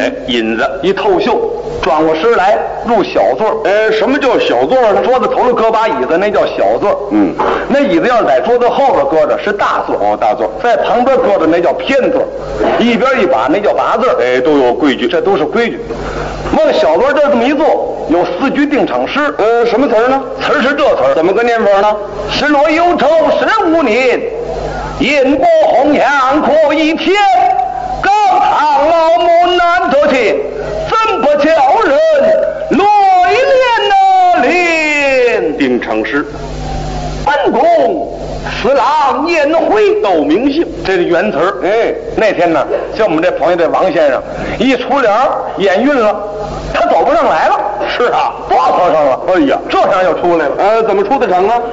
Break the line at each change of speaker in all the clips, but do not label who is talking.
哎，引子
一透袖，转过身来入小座。
什么叫小座呢？
桌子头上搁把椅子，那叫小座。那椅子要是在桌子后边搁着是大座。
哦，大座。
在旁边搁着那叫偏座，一边一把那叫把座。
哎，都有规矩，
这都是规矩。往小座这么一坐，有4句定场诗。
什么词儿呢？
词儿是这词儿，
怎么个念法呢？
十若忧愁15年，烟波红阳可一天。高堂老母难得见，怎不叫人泪涟涟？
定场诗。
本宫四郎宴会
道明姓，
这是原词儿。那天呢，像我们这朋友这王先生一出帘眼晕了，他走不上来了。
是啊，
多头上了。
哎呀，
这下又出来了。
怎么出的场呢？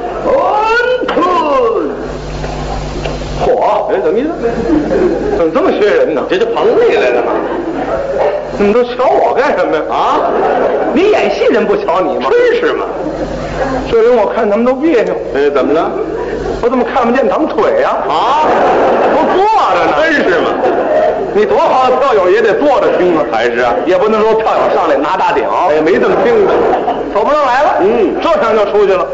嚯！
怎么意思？
怎么这么学人呢？
这就棚里来了吗？
你们都瞧我干什么呀？
啊，
你演戏人不瞧你吗？
真是吗？
这人我看他们都别扭。
怎么了？
我怎么看不见他们腿呀？都坐着呢。
真是吗？
你多好的票友也得坐着听啊。
还是啊，
也不能说票友上来拿大顶。
没这么听的。
走不上来了。这下就出去了。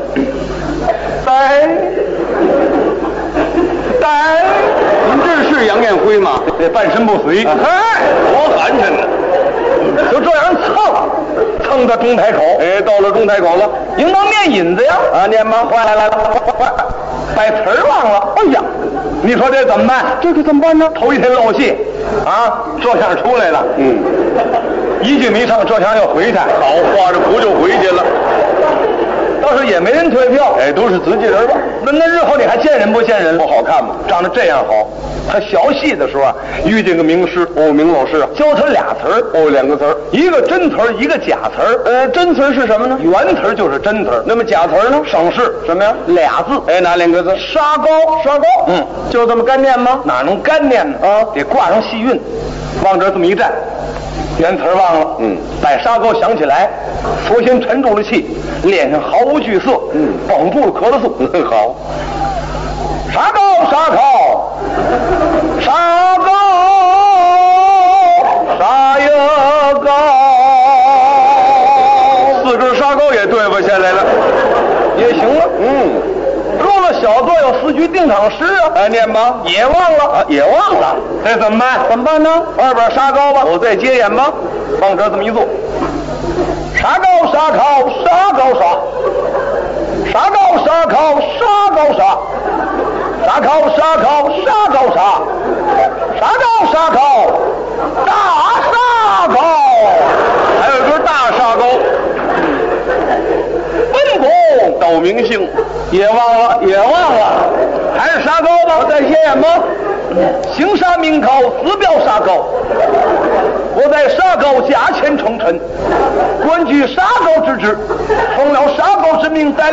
您这是杨艳辉吗？
这半身不遂。
多寒碜呢！
就这样蹭到中台口。
到了中台口了，
应当念引子呀。
念吧。
来，把词儿忘了。哎呀，你说这怎么办？
这可怎么办呢？
头一天漏戏啊，这下出来了。一句没唱，这下要回去。
好，画着符就回去了。
倒是也没人退票。
都是自己人吧？
那日后你还见人不见人？
不好看吗？
长得这样好。他学戏的时候遇见个名师。
明老师
教他俩词儿。
2个词儿，
一个真词儿，一个假词儿。
真词儿是什么呢？
原词儿就是真词儿。
那么假词儿呢？
省事。
什么呀
？2字。
哪2个字？
沙高。
就这么干念吗？
哪能干念呢？得挂上戏韵，往这么一站。原词儿忘了。把沙高想起来，佛先沉住了气，脸上毫无惧色。绷住了咳了嗽。
好。
沙高，沙高，沙高，沙呀高
4根沙高也对付下来了，
也行了。入了小座有4句定场诗啊。
念吧。
也忘了。
也忘了。
这怎么办？
怎么办呢
？2本沙高吧。
我再接演吧。
往这这么一坐。沙高，沙高，沙高沙，沙高，沙高，沙高沙。沙高，沙高，沙高沙，沙高，沙高，大沙高，
还有一根大沙高。
本宫
道明姓
也忘了，还是沙高吧。我再接演吧。行沙名高，自标沙高。我在沙高驾前称臣，官居沙高之职，奉了沙高之命，在